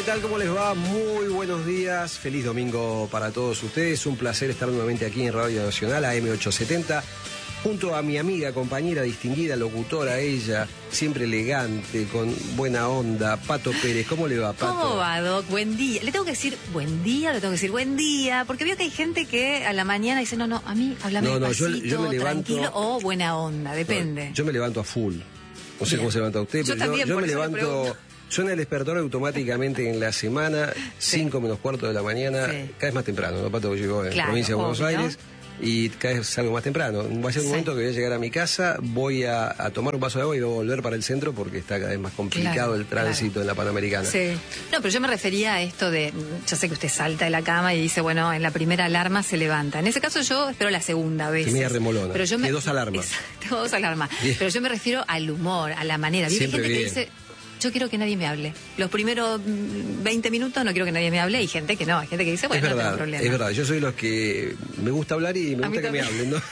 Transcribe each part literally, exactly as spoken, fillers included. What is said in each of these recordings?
tal? ¿Cómo les va? Muy buenos días, feliz domingo para todos ustedes. Un placer estar nuevamente aquí en Radio Nacional, A M ochocientos setenta, junto a mi amiga, compañera, distinguida, locutora, ella, siempre elegante, con buena onda, Pato Pérez. ¿Cómo le va, Pato? ¿Cómo va, Doc? Buen día. Le tengo que decir buen día, le tengo que decir buen día, porque veo que hay gente que a la mañana dice, no, no, a mí háblame no, no, despacito, yo, yo me levanto, tranquilo, o buena onda, depende. No, yo me levanto a full. No sé Bien. cómo se levanta usted, yo pero también, yo, yo por me eso levanto... Suena el despertador automáticamente en la semana, cinco sí. menos cuarto de la mañana, sí. cada vez más temprano, ¿no, Pato? Llegó en la claro, provincia de Buenos obvio, Aires y cada vez salgo más temprano. Va a ser un sí. momento que voy a llegar a mi casa, voy a, a tomar un vaso de agua y voy a volver para el centro porque está cada vez más complicado claro, el tránsito claro. en la Panamericana. Sí. No, pero yo me refería a esto de, yo sé que usted salta de la cama y dice, bueno, en la primera alarma se levanta. En ese caso yo espero la segunda vez. Media remolona. Pero yo me... dos alarmas. Tengo dos alarmas. Bien. Pero yo me refiero al humor, a la manera. Hay gente bien. que dice... Yo quiero que nadie me hable. Los primeros veinte minutos no quiero que nadie me hable. Y gente que no, hay gente que dice, bueno, es verdad, no tengo problema. Es verdad, yo soy los que me gusta hablar y me a gusta que me hablen, ¿no?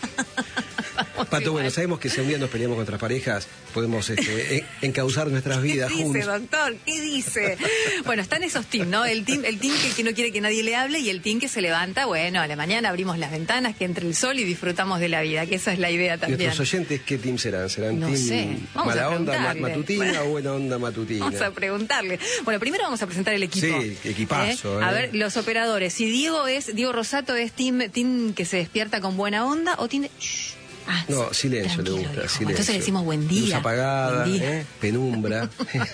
Pato, igual. Bueno, sabemos que si un día nos peleamos con nuestras parejas, podemos este, encauzar nuestras vidas juntos. ¿Qué dice, juntos. doctor? ¿Qué dice? Bueno, están esos teams, ¿no? El team, el team que, que no quiere que nadie le hable y el team que se levanta, bueno, a la mañana abrimos las ventanas, que entre el sol y disfrutamos de la vida, que esa es la idea también. ¿Nuestros oyentes qué team serán? ¿Serán no team sé. mala onda matutina o buena onda matutina? Vamos a preguntarle. Bueno, primero vamos a presentar el equipo. Sí, equipazo. ¿Eh? ¿eh? A ver, los operadores. Si Diego es, Diego Rosato es team, team que se despierta con buena onda o tiene... Shh. Ah, no, silencio le gusta, hijo. silencio. Entonces le decimos buen día. Luz apagada, buen día. ¿eh? Penumbra.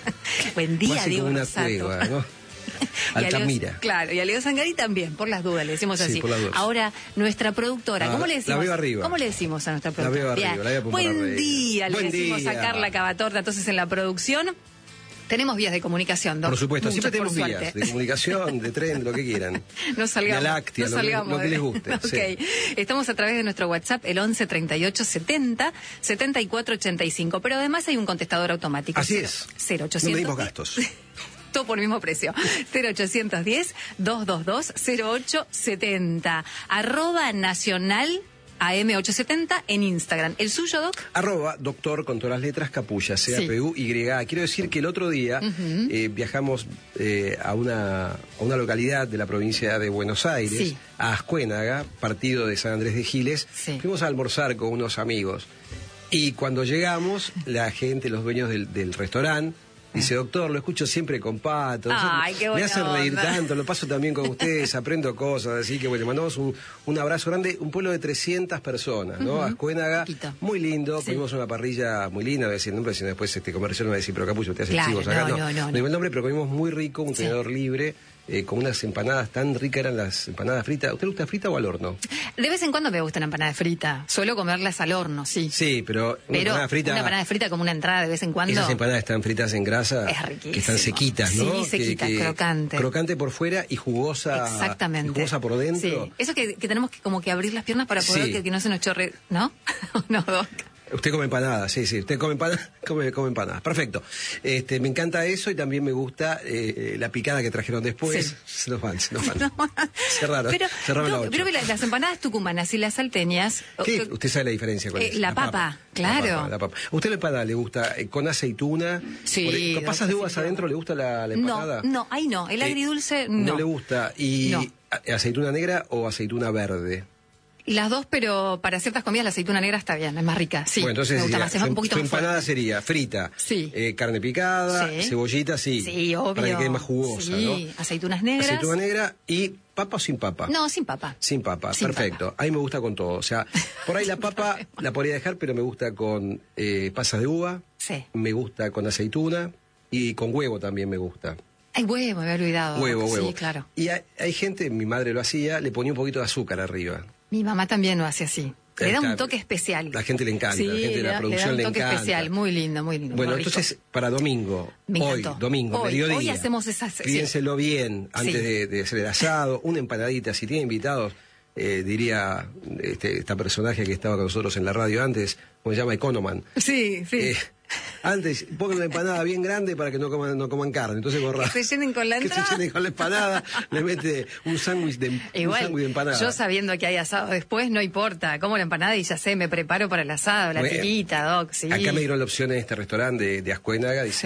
Buen día, Más Diego como una Rosato. cueva, ¿no? Altamira. Claro, y a Leo Sangari también, por las dudas, le decimos así. Sí, por las dudas. Ahora, nuestra productora, ah, ¿cómo le decimos? La veo arriba. ¿Cómo le decimos a nuestra productora? La veo arriba, la voy a Buen arriba. día, le Buen decimos día. a Carla Cavatorta, entonces en la producción. Tenemos vías de comunicación, Doc. Por supuesto, Muchas, siempre tenemos por vías suerte. de comunicación, de tren, de lo que quieran. No salgamos. De láctea, no lo, salgamos, lo que les guste. Okay. Sí. Estamos a través de nuestro WhatsApp, el once treinta y ocho setenta setenta y cuatro ochenta y cinco. Pero además hay un contestador automático. Así es. cero ochocientos. No medimos gastos. Todo por el mismo precio. cero ochocientos diez, doscientos veintidós, cero ocho setenta. Arroba nacional A M ochocientos setenta en Instagram. ¿El suyo, Doc? Arroba doctor con todas las letras Capulla, C A P U Y A. Quiero decir que el otro día uh-huh. eh, viajamos eh, a, una, a una localidad de la provincia de Buenos Aires, sí. a Ascuénaga, partido de San Andrés de Giles. Sí. Fuimos a almorzar con unos amigos. Y cuando llegamos, la gente, los dueños del, del restaurante, dice, doctor, lo escucho siempre con Pato. Ay, qué me hacen reír onda. tanto, lo paso también con ustedes, aprendo cosas. Así que, bueno, le mandamos un, un abrazo grande. Un pueblo de trescientas personas, ¿no? Uh-huh. Ascuénaga, muy lindo. Sí. Comimos una parrilla muy linda, voy a decir el nombre, si después este comercial me va a decir, pero Capullo, te hace claro, chivos acá. No, no, no, no, no, no. digo el nombre, pero comimos muy rico, un sí. tenedor libre. Eh, con unas empanadas tan ricas, eran las empanadas fritas. ¿Usted le gusta frita o al horno? De vez en cuando me gusta una empanada frita. Suelo comerlas al horno, sí. Sí, pero una pero empanada frita... una empanada frita como una entrada de vez en cuando... Esas empanadas están fritas en grasa. Es riquísimo. Que están sequitas, ¿no? Sí, sequitas, que, que, crocante. Crocante por fuera y jugosa... Exactamente. Y jugosa por dentro. Sí. Eso que, que tenemos que como que abrir las piernas para poder sí. que, que no se nos chorre... ¿No? No, Doc. Usted come empanadas, sí, sí, usted come empanadas, come, come empanadas, perfecto. Este, me encanta eso y también me gusta eh, la picada que trajeron después. Sí. Se nos van, se nos van. No. Cerraron, pero, cerraron no, la ocho. Pero las empanadas tucumanas y las salteñas... ¿Qué? ¿Usted sabe la diferencia con eh, eso? La, la papa, papa, claro. La papa, la papa. ¿Usted la empanada le gusta eh, con aceituna? Sí. ¿Con pasas de uvas adentro le gusta la, la empanada? No, no, ahí no, el agridulce no. No le gusta. ¿Y no. aceituna negra o aceituna verde? Las dos, pero para ciertas comidas la aceituna negra está bien, es más rica. Sí, bueno, entonces me gusta sería, más, es su, un poquito su más empanada fuerte. sería frita, sí. eh, carne picada, sí. cebollita, sí. Sí, obvio. Para que quede más jugosa, sí. ¿no? Aceitunas negras. Aceituna negra y papa o sin papa. No, sin papa. Sin papa, sin perfecto. Papa. Ahí me gusta con todo. O sea, por ahí la papa la podría dejar, pero me gusta con eh, pasas de uva. Sí. Me gusta con aceituna y con huevo también me gusta. Ay, huevo, me había olvidado. Huevo, huevo. Sí, claro. Y hay, hay gente, mi madre lo hacía, le ponía un poquito de azúcar arriba. Mi mamá también lo hace así. Le da un toque especial. La gente le encanta, sí, la gente de la le producción le le da un toque encanta. especial, muy lindo, muy lindo. Bueno, muy entonces rico. para domingo, Me hoy, encantó. domingo, hoy, mediodía. Hoy hacemos esas... Piénselo sí. bien antes sí. de, de hacer el asado, una empanadita, si tiene invitados, eh, diría este, esta personaje que estaba con nosotros en la radio antes, como se llama Economan. Sí, sí. Eh, Antes, pongan una empanada bien grande para que no coman, no coman carne. Entonces, borra. Que se llenen con la entrada. Que se llenen con la empanada, le mete un sándwich de, Igual, un de empanada. Yo sabiendo que hay asado después, no importa. Como la empanada y ya sé, me preparo para el asado, la bueno, tirita, Doc, sí. Acá me dieron la opción en este restaurante de, de Ascuénaga, dice... Sí.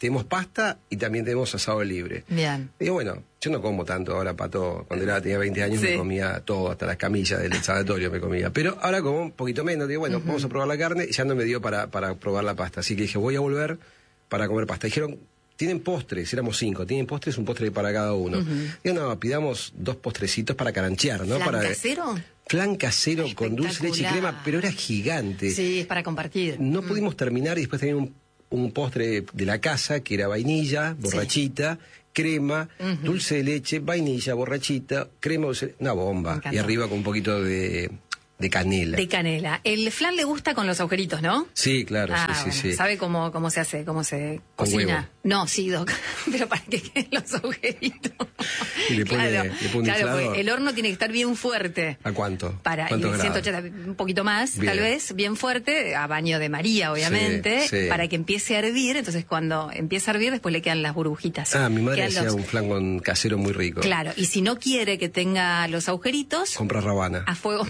tenemos pasta y también tenemos asado libre. Bien. Digo, bueno, yo no como tanto ahora, Pato. Cuando era, tenía veinte años sí. me comía todo, hasta las camillas del sanatorio me comía. Pero ahora como un poquito menos, digo, bueno, uh-huh. vamos a probar la carne y ya no me dio para, para probar la pasta. Así que dije, voy a volver para comer pasta. Dijeron, tienen postres, éramos cinco, tienen postres, un postre para cada uno. Uh-huh. Digo, no, pidamos dos postrecitos para caranchear, ¿no? ¿Flan para casero? Flan casero con dulce, leche y crema, pero era gigante. Sí, es para compartir. No mm. pudimos terminar y después tenía un, un postre de la casa que era vainilla, borrachita, sí. crema, uh-huh. dulce de leche, vainilla, borrachita, crema, dulce, una bomba. Y arriba con un poquito de... de canela. De canela. El flan le gusta con los agujeritos, ¿no? Sí, claro, ah, sí, sí, bueno, sí. ¿Sabe cómo, cómo se hace? ¿Cómo se con cocina? Huevo. No, sí, Doc. Pero para que queden los agujeritos. Y le pone, claro, le pone claro, inflador. el horno tiene que estar bien fuerte. ¿A cuánto? Para ¿Cuántos ciento ochenta, un poquito más, bien. Tal vez, bien fuerte, a baño de María, obviamente, sí, sí. para que empiece a hervir. Entonces, cuando empieza a hervir, después le quedan las burbujitas. Ah, mi madre hacía los... un flan con casero muy rico. Claro, y si no quiere que tenga los agujeritos... Compra rabana. A fuego...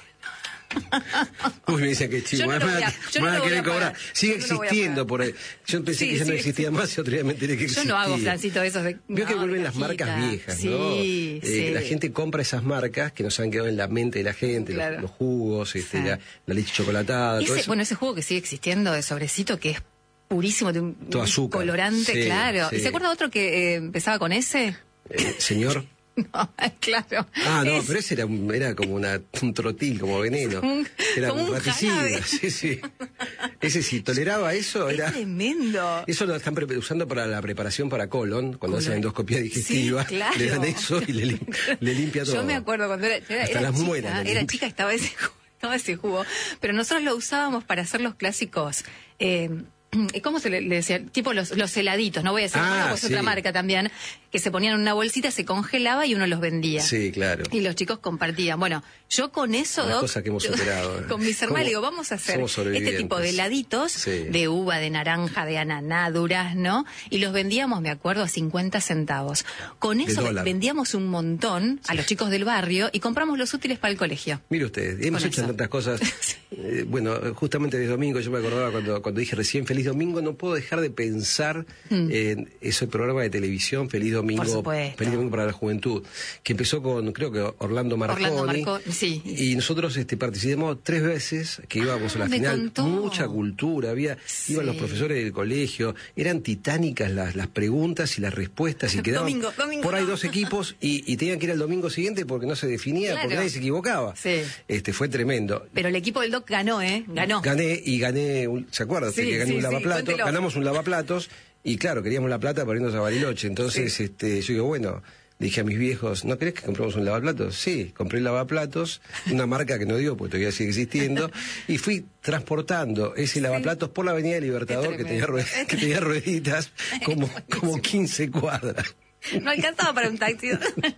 Uy, me dicen que chivo, me van a querer cobrar. Sigue yo no existiendo por ahí. Yo pensé sí, que ya no existía más y otro día me enteré que existía. Yo no hago flancitos de esos de... Veo no, que vuelven las marcas viejas, sí, ¿no? Sí, eh, la gente compra esas marcas que nos han quedado en la mente de la gente, claro. los, los jugos, este, sí. la, la leche chocolatada, ese, todo eso. Bueno, ese jugo que sigue existiendo de sobrecito que es purísimo, de un, todo azúcar. Colorante, sí, claro. Sí. ¿Y se acuerda otro que eh, empezaba con ese? Eh, señor... No, claro. Ah, no, es... pero ese era, era como una, un trotil, como veneno. Un, era como un raticida, sí, sí. Ese sí, toleraba eso, era... Es tremendo. Eso lo están usando para la preparación para colon, cuando hacen endoscopía digestiva. Sí, claro. Le dan eso y le, le limpia todo. Yo me acuerdo cuando era, era, Hasta era las chica, muelas era chica, estaba ese, estaba ese jugo. Pero nosotros lo usábamos para hacer los clásicos... Eh, ¿Cómo se le, le decía? Tipo los, los heladitos, no voy a decir, ah, pues sí. otra marca también, que se ponían en una bolsita, se congelaba y uno los vendía. Sí, claro. Y los chicos compartían. Bueno, yo con eso, Una Doc, cosa que hemos superado. Con mis hermanos digo, vamos a hacer este tipo de heladitos sí. de uva, de naranja, de ananá, durazno, y los vendíamos, me acuerdo, a cincuenta centavos. Con eso vendíamos un montón a sí. los chicos del barrio y compramos los útiles para el colegio. Mire usted, hemos con hecho eso. tantas cosas. sí. eh, bueno, justamente de domingo, yo me acordaba cuando, cuando dije recién Feliz Domingo, no puedo dejar de pensar mm. en ese programa de televisión, Feliz Domingo, Feliz Domingo para la Juventud, que empezó con, creo que Orlando Marconi. Orlando Marco, sí. Y nosotros este, participamos tres veces, que íbamos ah, a la final, contó. mucha cultura, había sí. iban los profesores del colegio, eran titánicas las, las preguntas y las respuestas, y quedaban domingo, domingo, por ahí dos equipos, y, y tenían que ir al domingo siguiente porque no se definía, claro. porque nadie se equivocaba. Sí. Este, fue tremendo. Pero el equipo del Doc ganó, ¿eh? Ganó. Gané, y gané, un, ¿se acuerda? Sí, que gané sí, un lavaplatos, sí, ganamos un lavaplatos, y claro, queríamos la plata para irnos a Bariloche, entonces sí. este, yo digo, bueno... Dije a mis viejos, ¿no querés que compremos un lavaplatos? Sí, compré el lavaplatos, una marca que no digo porque todavía sigue existiendo, y fui transportando ese lavaplatos sí. por la Avenida Libertador, que tenía, rued- que tenía rueditas, como, como quince cuadras. No alcanzaba para un taxi.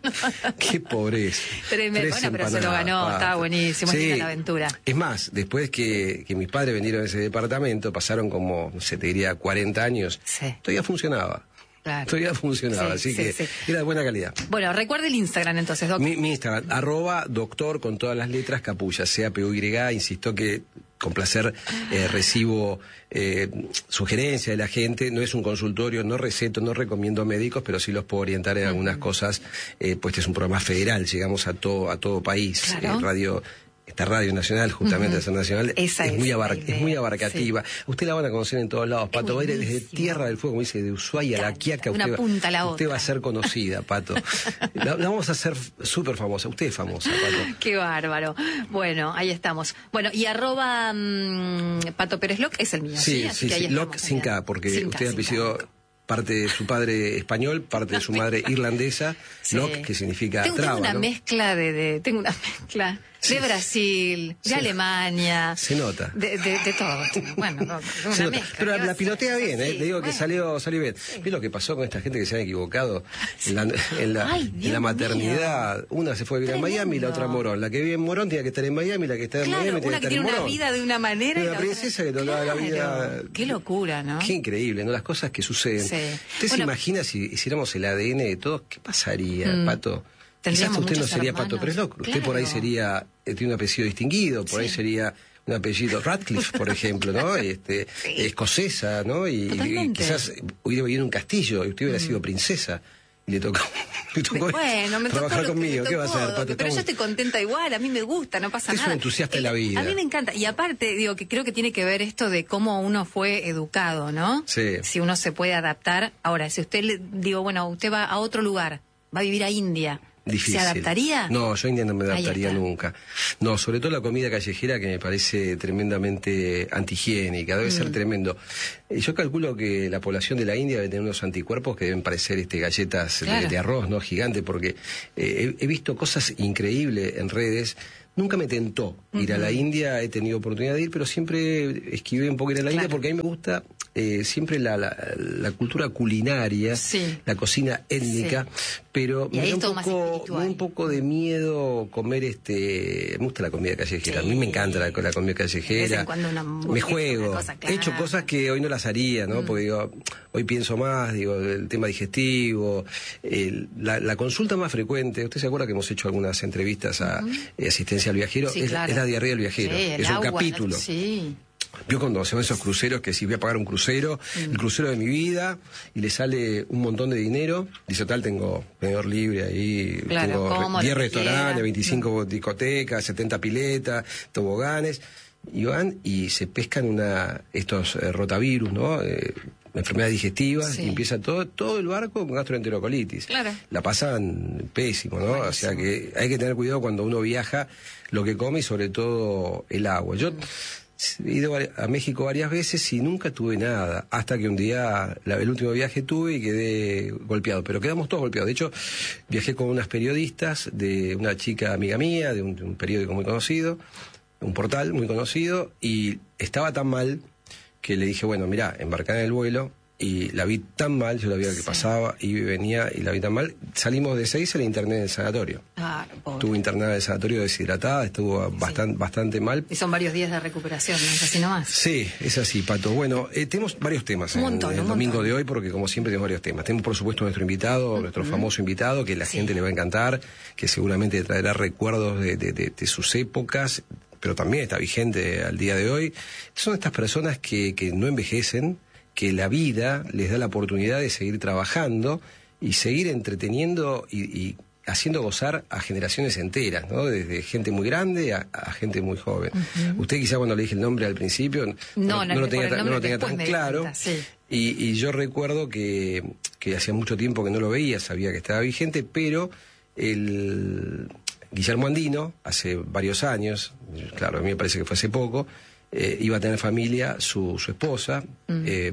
Qué pobreza. Tremendo. Bueno, pero se lo ganó, pata. Estaba buenísimo, sí. la aventura. Es más, después que, que mis padres vendieron ese departamento, pasaron como, no sé, te diría cuarenta años, sí. todavía funcionaba. Claro. Todavía funcionaba, sí, así sí, que sí. era de buena calidad. Bueno, recuerde el Instagram entonces, Doc. Mi, mi Instagram, arroba doctor con todas las letras, Capulla, C A P U Y, insisto que con placer eh, recibo eh, sugerencias de la gente, no es un consultorio, no receto, no recomiendo médicos, pero sí los puedo orientar en algunas uh-huh. cosas, eh, pues este es un programa federal, llegamos a todo, a todo país, claro. eh, radio... Esta radio nacional, justamente uh-huh. esa nacional, es, es, muy abar- es muy abarcativa. Sí. Usted la van a conocer en todos lados, Pato. Va a ir desde Tierra del Fuego, como dice, de Ushuaia a La Quiaca. Una usted, punta a la usted otra. va a ser conocida, Pato. la, la vamos a hacer súper famosa. Usted es famosa, Pato. Qué bárbaro. Bueno, ahí estamos. Bueno, y arroba um, Pato Pérez Loc es el mío. Sí, sí, sí. sí. Loc sin K, porque sin usted ha apellido... parte de su padre español, parte de su madre irlandesa, sí. Loc, que significa tengo, traba, tengo una ¿no? mezcla de, de tengo una mezcla sí. de Brasil, de sí. Alemania, se nota, de, de, de todo. Bueno, no, una se mezcla. Nota. Pero la, la pilotea bien, ¿eh? Sí. Le digo bueno. que salió, salió bien. Sí. ¿Viste lo que pasó con esta gente que se han equivocado en la, en la, Ay, en la maternidad? Mío. Una se fue a vivir a Miami y la otra a Morón. La que vive en Morón tiene que estar en Miami, la que está en claro, Miami tiene que estar en Morón. Una que tiene una vida de una manera. Una princesa que tocaba claro. la vida. Qué locura, ¿no? Qué increíble, ¿no? Las cosas que suceden. Sí. ¿Usted bueno, se imagina si hiciéramos el A D N de todos? ¿Qué pasaría, mm. Pato? Quizás usted no sería hermanos. Pato Pérez Loc, usted claro. por ahí sería, tiene un apellido distinguido, por sí. ahí sería un apellido Radcliffe, por ejemplo, ¿no? Este, sí. Escocesa, ¿no? Y, y quizás hubiera vivido en un castillo y usted hubiera mm. sido princesa. Y le tocó, le tocó bueno, me trabajar tocó conmigo. Me ¿Qué va a hacer, Pato? Pero yo estoy contenta igual, a mí me gusta, no pasa es nada. Es un entusiasta de la vida. A mí me encanta. Y aparte, digo, que creo que tiene que ver esto de cómo uno fue educado, ¿no? Sí. Si uno se puede adaptar. Ahora, si usted, le digo, bueno, usted va a otro lugar, va a vivir a India. Difícil. ¿Se adaptaría? No, yo a India no me adaptaría nunca. No, sobre todo la comida callejera que me parece tremendamente antihigiénica, debe mm. ser tremendo. Yo calculo que la población de la India debe tener unos anticuerpos que deben parecer este, galletas claro. de, de arroz, ¿no? Gigante, porque eh, he, he visto cosas increíbles en redes. Nunca me tentó ir uh-huh. a la India, he tenido oportunidad de ir, pero siempre esquivé un poco ir a la claro. India porque a mí me gusta eh, siempre la, la, la cultura culinaria, sí. la cocina étnica, sí. pero me da un poco, me da un poco de miedo comer este, me gusta la comida callejera, sí. a mí me encanta la, la comida callejera, una me juego, cosa, claro. he hecho cosas que hoy no las haría, ¿no? Mm. Porque digo, hoy pienso más, digo, el tema digestivo, el, la, la consulta más frecuente, usted se acuerda que hemos hecho algunas entrevistas a uh-huh. eh, asistencia al viajero, sí, es, claro. es la diarrea del viajero, sí, es un agua, capítulo. La... Sí. Yo cuando hacemos esos cruceros, que si voy a pagar un crucero, mm. el crucero de mi vida, y le sale un montón de dinero, dice, tal, tengo venedor libre ahí, claro, tengo diez restaurantes, veinticinco mm. discotecas, setenta piletas, toboganes, y van y se pescan una estos eh, rotavirus, ¿no? Eh, enfermedades digestivas, sí. y empieza todo todo el barco con gastroenterocolitis. Claro. La pasan pésimo, ¿no? Buenísimo. O sea que hay que tener cuidado cuando uno viaja, lo que come y sobre todo el agua. Yo he ido a México varias veces y nunca tuve nada, hasta que un día, la, el último viaje tuve y quedé golpeado, pero quedamos todos golpeados. De hecho, viajé con unas periodistas, de una chica amiga mía, de un, de un periódico muy conocido, un portal muy conocido, y estaba tan mal que le dije, bueno, mirá, embarcá en el vuelo, y la vi tan mal, yo la vi que sí. pasaba y venía y la vi tan mal, salimos de seis y la interné en el sanatorio. Ah, estuvo internada en el sanatorio deshidratada, estuvo sí. bastante, bastante mal. Y son varios días de recuperación, ¿no es así nomás? Sí, es así, Pato. Bueno, eh, tenemos varios temas un montón, en el domingo montón. de hoy, porque como siempre tenemos varios temas. Tenemos por supuesto nuestro invitado, uh-huh. nuestro famoso invitado, que la sí. gente le va a encantar, que seguramente traerá recuerdos de, de, de, de sus épocas, pero también está vigente al día de hoy. Son estas personas que, que no envejecen, que la vida les da la oportunidad de seguir trabajando y seguir entreteniendo y, y haciendo gozar a generaciones enteras, ¿no? Desde gente muy grande a, a gente muy joven. Uh-huh. Usted quizá cuando le dije el nombre al principio no, no, no, no lo tenía, no lo tenía tan claro. Cuenta, sí. y, y yo recuerdo que, que hacía mucho tiempo que no lo veía, sabía que estaba vigente, pero el Guillermo Andino, hace varios años, claro, a mí me parece que fue hace poco, eh, iba a tener familia, su, su esposa, uh-huh. eh,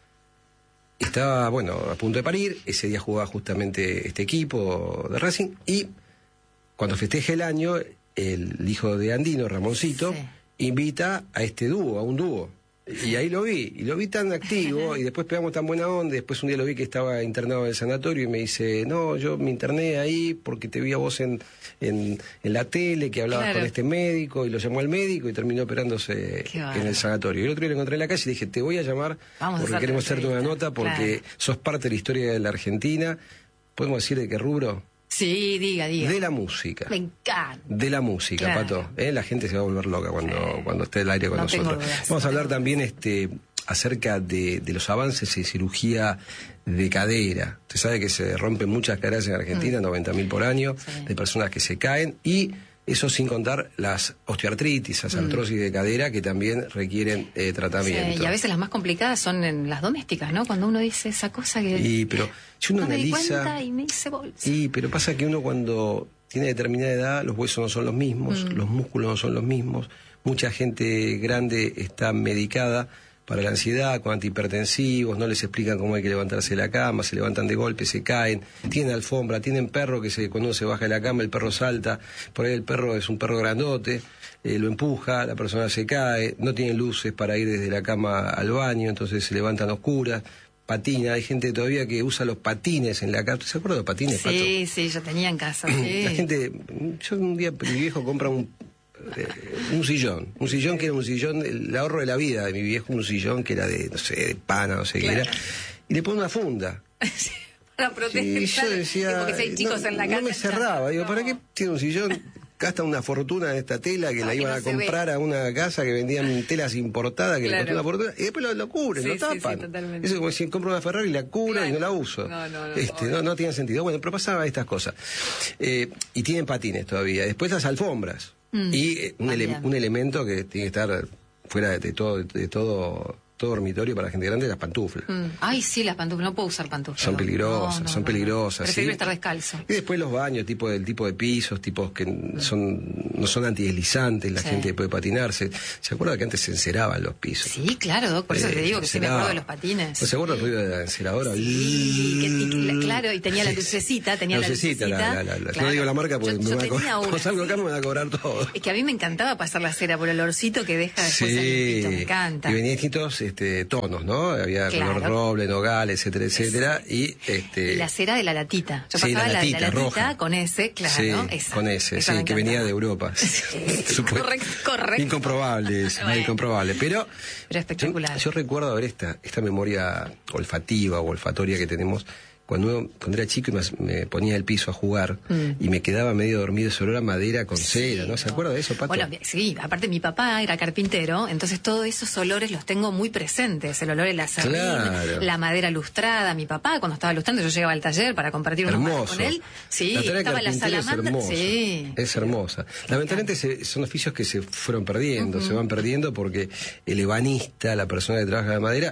estaba, bueno, a punto de parir, ese día jugaba justamente este equipo de Racing, y cuando festeja el año, el hijo de Andino, Ramoncito, sí. invita a este dúo, a un dúo. Y ahí lo vi, y lo vi tan activo, y después pegamos tan buena onda, después un día lo vi que estaba internado en el sanatorio, y me dice, no, yo me interné ahí porque te vi a vos en, en, en la tele, que hablabas claro. con este médico, y lo llamó al médico, y terminó operándose en el sanatorio. Y el otro día lo encontré en la calle y dije, te voy a llamar, Vamos porque a queremos hacerte una nota, porque claro. sos parte de la historia de la Argentina. ¿Podemos decir de qué rubro? Sí, diga, diga. De la música. Me encanta. De la música, claro. Pato. ¿Eh? La gente se va a volver loca cuando, sí. cuando esté al aire con no nosotros. Vamos a hablar también este acerca de, de los avances en cirugía de cadera. Usted sabe que se rompen muchas caderas en Argentina, mm. noventa mil por año, sí. de personas que se caen, y eso sin contar las osteoartritis, las mm. artrosis de cadera, que también requieren eh, tratamiento. Sí, y a veces las más complicadas son en las domésticas, ¿no? Cuando uno dice esa cosa que... Y, pero si uno no analiza... me di cuenta y me hice bolsa. Y, pero pasa que uno cuando tiene determinada edad, los huesos no son los mismos, mm. los músculos no son los mismos, mucha gente grande está medicada para la ansiedad, con antihipertensivos, no les explican cómo hay que levantarse de la cama, se levantan de golpe, se caen, tienen alfombra, tienen perro que se, cuando uno se baja de la cama el perro salta, por ahí el perro es un perro grandote, eh, lo empuja, la persona se cae, no tienen luces para ir desde la cama al baño, entonces se levantan oscuras, patina, hay gente todavía que usa los patines en la casa. ¿Se acuerda de los patines, Pato? Sí, sí, yo tenía en casa, sí. La gente, yo un día, mi viejo compra un Eh, un sillón, un sillón que era un sillón, el ahorro de la vida de mi viejo, un sillón que era de, no sé, de pana, no sé claro. qué era, y le pone una funda. Para proteger. Y yo decía, porque si hay chicos no, en la casa. no me cerraba, digo, no. ¿para qué tiene un sillón? gastan una fortuna en esta tela que no, la iban no a comprar ve. a una casa que vendían telas importadas que claro. le costó una fortuna y después lo, lo cubren, sí, lo tapan. Sí, sí, totalmente. Eso es como si compro una Ferrari y la cubro claro. y no la uso. No, no, no, este, no, no tiene sentido. Bueno, pero pasaba estas cosas. Eh, y tienen patines todavía. Después las alfombras. Mm. Y eh, un, ele un elemento que tiene que estar fuera de, de todo, de todo... todo dormitorio para gente grande, las pantuflas. Mm. Ay, sí, las pantuflas, no puedo usar pantuflas. Son peligrosas, no, no, son no, peligrosas. Prefiero ¿sí? estar descalzo. Y después los baños, tipo del tipo de pisos, tipos que mm. son no son antideslizantes, la sí. gente puede patinarse. ¿Se acuerda que antes se enceraban los pisos? Sí, claro, Doc, por eso eh, te digo que sí me acuerdo de los patines. ¿No se acuerda el ruido de la enceradora? Sí, que, y, claro, y tenía la lucecita, tenía la lucecita. La, la, la, la, claro. No digo la marca porque yo, me yo van a cobrar. Como salgo acá me van a cobrar todo. Es que a mí me encantaba pasar la cera por el olorcito que deja después sí. el limpito, me encanta. Y venía distintos este, tonos, ¿no? Había claro. color roble, nogal, etcétera, etcétera. Y, este... y la cera de la latita. Yo sí, pasaba la latita, la, la latita roja. con ese, claro. Sí, esa, con ese, esa sí, que venía de Europa. correcto, correcto. Incomprobable, es bueno. incomprobable. Pero, pero espectacular. Yo, yo recuerdo ver esta, esta memoria olfativa o olfatoria que tenemos. Cuando, cuando era chico y me, me ponía el piso a jugar mm. y me quedaba medio dormido, ese olor a madera con sí, cera, ¿no? ¿Se acuerda de eso, Pato? Bueno, sí, aparte mi papá era carpintero, entonces todos esos olores los tengo muy presentes. El olor del acerrín, claro. la madera lustrada. Mi papá, cuando estaba lustrando, yo llegaba al taller para compartir unos manos con él. Sí, la estaba la salamandra. Es hermosa. Sí. Es hermosa. Lamentablemente se, son oficios que se fueron perdiendo, uh-huh. se van perdiendo porque el ebanista, la persona que trabaja la madera,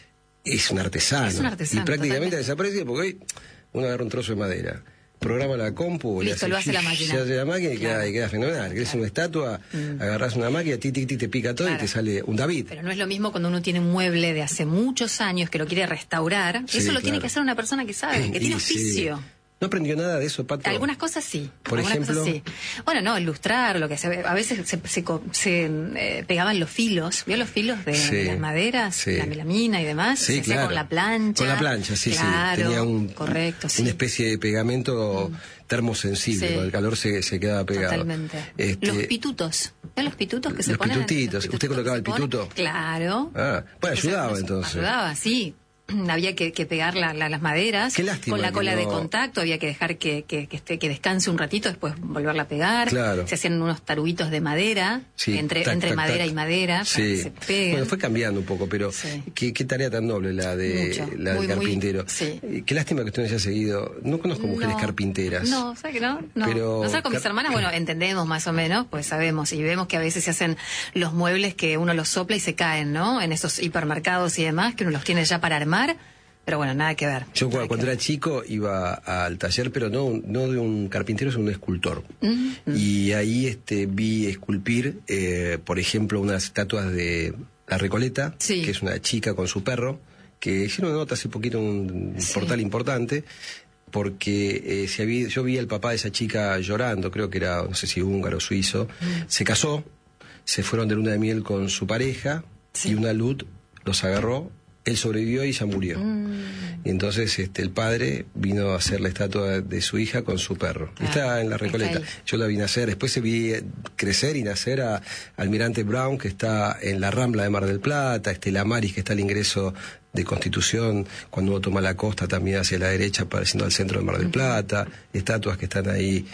es un artesano. Es un artesano. Y prácticamente totalmente. desaparece porque hoy uno agarra un trozo de madera, programa la compu, listo, le hace, lo hace la máquina. Se hace la máquina y, claro. queda, y queda fenomenal. Claro. Es una estatua, mm. agarras una máquina, ti, ti, ti, te pica todo claro. y te sale un David. Pero no es lo mismo cuando uno tiene un mueble de hace muchos años que lo quiere restaurar. Sí, Eso lo claro. tiene que hacer una persona que sabe, que y tiene oficio. Sí. ¿No aprendió nada de eso, Pato? Algunas cosas sí. Por ejemplo. Cosas sí. Bueno, no, ilustrar, lo que se, a veces se, se, se eh, pegaban los filos. ¿Vio los filos de, sí. de las maderas? Sí. La melamina y demás. Sí, se claro. hacía con la plancha. Con la plancha, sí, claro, sí. Tenía un, correcto, sí. una especie de pegamento mm. termosensible. Sí. Con el calor se, se quedaba pegado. Totalmente. Este... Los pitutos. ¿Ven los pitutos que se los ponen? Pitutitos. Los pitutos. ¿Usted colocaba el pituto? Claro. Ah, bueno, ayudaba entonces. Ayudaba, sí. Había que, que pegar la, la, las maderas con la cola no... de contacto, había que dejar que, que, que, esté, que descanse un ratito, después volverla a pegar. Claro. Se hacían unos taruguitos de madera, sí, entre, tac, entre tac, madera tac. y madera, sí. para que se peguen. Bueno, fue cambiando un poco, pero sí. qué, qué tarea tan noble la de Mucho. la muy, del carpintero. Muy, sí. Qué lástima que usted no haya seguido. No conozco mujeres no, carpinteras. No, ¿sabes que no? No. Pero... Nosotros con mis hermanas, bueno, entendemos más o menos, pues sabemos, y vemos que a veces se hacen los muebles que uno los sopla y se caen, ¿no? En esos hipermercados y demás, que uno los tiene ya para armar. Pero bueno, nada que ver. Yo cuando, cuando era chico iba al taller, pero no, no de un carpintero, sino de un escultor. Mm-hmm. Y ahí este, vi esculpir, eh, por ejemplo, unas estatuas de La Recoleta, sí. que es una chica con su perro, que hicieron una nota hace poquito en un sí. portal importante, porque eh, si había, yo vi al papá de esa chica llorando, creo que era, no sé si húngaro o suizo, mm. se casó, se fueron de luna de miel con su pareja, sí. y una luz los agarró. Él sobrevivió y ella murió. Mm. Y entonces este, el padre vino a hacer la estatua de su hija con su perro. Claro. Está en La Recoleta. Yo la vi nacer. Después se vi crecer y nacer a Almirante Brown, que está en la Rambla de Mar del Plata, Estela Maris, que está al ingreso de Constitución, cuando uno toma la costa también hacia la derecha, pareciendo al centro de Mar del Plata. Uh-huh. Estatuas que están ahí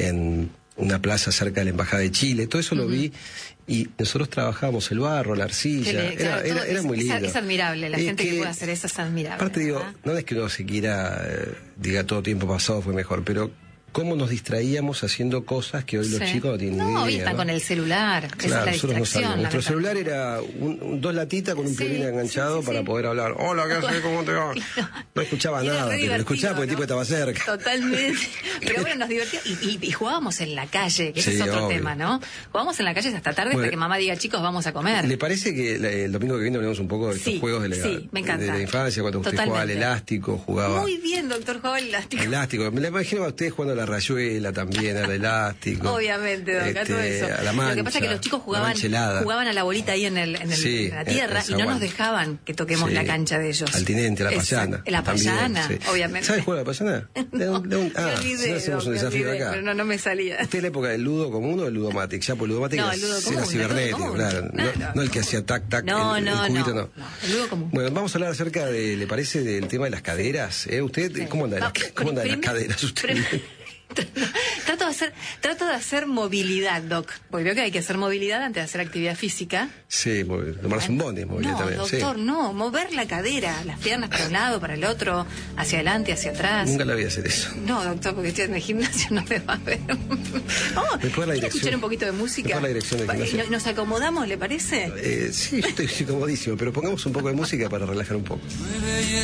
en una plaza cerca de la Embajada de Chile. Todo eso uh-huh. lo vi. Y nosotros trabajábamos el barro, la arcilla, le, claro, era, era, era es, muy lindo. Es, es admirable, la es gente que, que puede hacer eso es admirable. Aparte digo, no es que uno se quiera, eh, diga todo tiempo pasado fue mejor, pero cómo nos distraíamos haciendo cosas que hoy sí. los chicos no tienen no, ni idea. Hoy están ¿no? con el celular, claro, esa es la nosotros distracción. No Nuestro celular era un, un, dos latitas con un sí, piolín enganchado sí, sí, para sí. poder hablar. Hola, ¿qué haces? ¿Cómo te va? No, no escuchaba nada, pero lo escuchaba porque ¿no? el tipo estaba cerca. Totalmente. Pero bueno, nos divertíamos y, y, y jugábamos en la calle, que sí, ese es otro obvio. tema, ¿no? Jugábamos en la calle hasta tarde bueno, hasta que mamá diga, chicos, vamos a comer. ¿Le parece que el domingo que viene hablemos un poco de estos sí, juegos de la, sí, me encanta. de la infancia, cuando usted Totalmente. jugaba al elástico, jugaba... Muy bien, doctor, jugaba al elástico. Elástico. Me la imagino a usted jugando a la rayuela también, al elástico. Obviamente, don, este, todo eso. A la mancha, lo que pasa es que los chicos jugaban, jugaban a la bolita ahí en, el, en, el, sí, en la tierra y no nos dejaban que toquemos sí. la cancha de ellos. Al tinente, a la payana. La payana, también, sí. obviamente. ¿Sabes jugar a la payana? No, de un, de un, ah, olvidé, si no hacemos un desafío olvidé, acá. Pero no, no me salía. ¿Usted es la época del ludo común o el ludomatic? Ya por el ludomatic no, el ludo común, era cibernético, claro. No, no, no el que hacía tac, tac, no, el, no, el cubito, no. no. no. El ludo común. Bueno, vamos a hablar acerca de, ¿le parece, del tema de las caderas? ¿Eh? ¿Usted sí. cómo anda, Va, ¿cómo anda de las caderas usted? Trato de hacer, trato de hacer movilidad, Doc. Porque veo que hay que hacer movilidad antes de hacer actividad física. Sí, tomarse un bondi, movilidad no, también. Doctor, sí. no, mover la cadera, las piernas para un lado, para el otro, hacia adelante, hacia atrás. Nunca la voy a hacer eso. No, doctor, porque estoy en el gimnasio, no me va a ver. Vamos, ¿me la dirección? escuchar un poquito de música? ¿Me la dirección del gimnasio? ¿Nos acomodamos, le parece? Eh, sí, yo estoy comodísimo, pero pongamos un poco de música para relajar un poco.